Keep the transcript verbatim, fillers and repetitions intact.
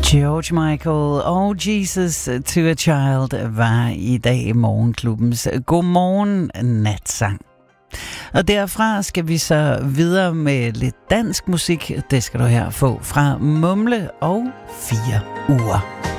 George Michael og Jesus to a Child var i dag morgenklubbens Godmorgen natsang. Og derfra skal vi så videre med lidt dansk musik. Det skal du her få fra Mumle og Fire Uger.